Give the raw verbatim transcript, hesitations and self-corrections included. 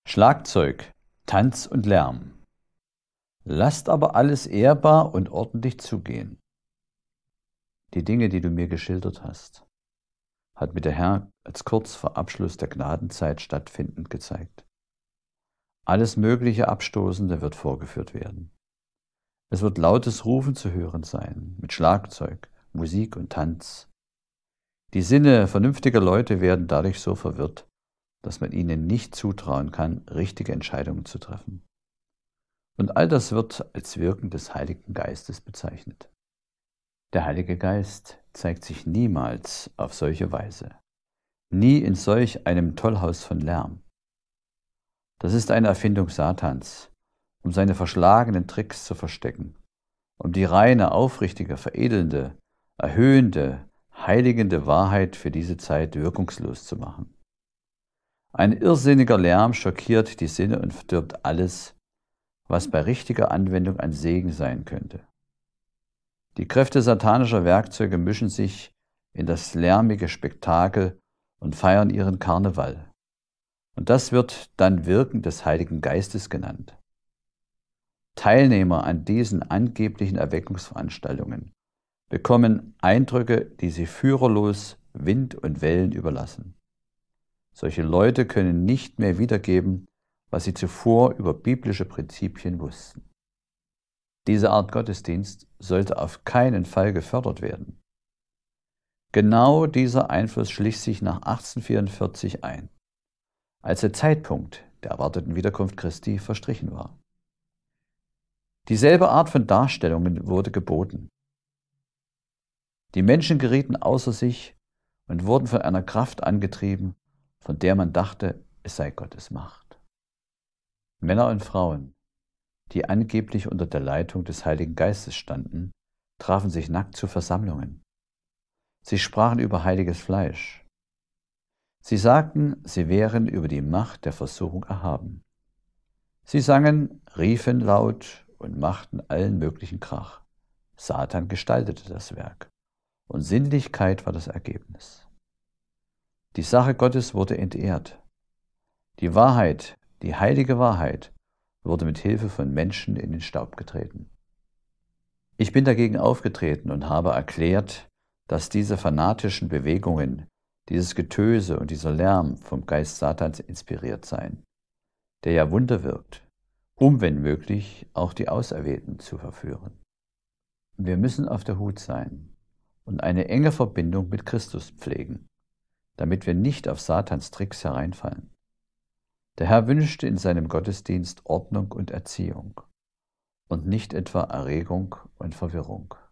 Schlagzeug, Tanz und Lärm. Lasst aber alles ehrbar und ordentlich zugehen. Die Dinge, die du mir geschildert hast, hat mir der Herr als kurz vor Abschluss der Gnadenzeit stattfindend gezeigt. Alles mögliche Abstoßende wird vorgeführt werden. Es wird lautes Rufen zu hören sein, mit Schlagzeug, Musik und Tanz. Die Sinne vernünftiger Leute werden dadurch so verwirrt, dass man ihnen nicht zutrauen kann, richtige Entscheidungen zu treffen. Und all das wird als Wirken des Heiligen Geistes bezeichnet. Der Heilige Geist zeigt sich niemals auf solche Weise, nie in solch einem Tollhaus von Lärm. Das ist eine Erfindung Satans, um seine verschlagenen Tricks zu verstecken, um die reine, aufrichtige, veredelnde, erhöhende, heiligende Wahrheit für diese Zeit wirkungslos zu machen. Ein irrsinniger Lärm schockiert die Sinne und verdirbt alles, was bei richtiger Anwendung ein Segen sein könnte. Die Kräfte satanischer Werkzeuge mischen sich in das lärmige Spektakel und feiern ihren Karneval. Und das wird dann Wirken des Heiligen Geistes genannt. Teilnehmer an diesen angeblichen Erweckungsveranstaltungen bekommen Eindrücke, die sie führerlos Wind und Wellen überlassen. Solche Leute können nicht mehr wiedergeben, was sie zuvor über biblische Prinzipien wussten. Diese Art Gottesdienst sollte auf keinen Fall gefördert werden. Genau dieser Einfluss schlich sich nach achtzehnhundertvierundvierzig ein, als der Zeitpunkt der erwarteten Wiederkunft Christi verstrichen war. Dieselbe Art von Darstellungen wurde geboten. Die Menschen gerieten außer sich und wurden von einer Kraft angetrieben, von der man dachte, es sei Gottes Macht. Männer und Frauen, die angeblich unter der Leitung des Heiligen Geistes standen, trafen sich nackt zu Versammlungen. Sie sprachen über heiliges Fleisch. Sie sagten, sie wären über die Macht der Versuchung erhaben. Sie sangen, riefen laut und machten allen möglichen Krach. Satan gestaltete das Werk und Sinnlichkeit war das Ergebnis. Die Sache Gottes wurde entehrt. Die Wahrheit, die heilige Wahrheit, wurde mit Hilfe von Menschen in den Staub getreten. Ich bin dagegen aufgetreten und habe erklärt, dass diese fanatischen Bewegungen, dieses Getöse und dieser Lärm vom Geist Satans inspiriert seien, der ja Wunder wirkt, um, wenn möglich, auch die Auserwählten zu verführen. Wir müssen auf der Hut sein und eine enge Verbindung mit Christus pflegen, damit wir nicht auf Satans Tricks hereinfallen. Der Herr wünschte in seinem Gottesdienst Ordnung und Erziehung und nicht etwa Erregung und Verwirrung.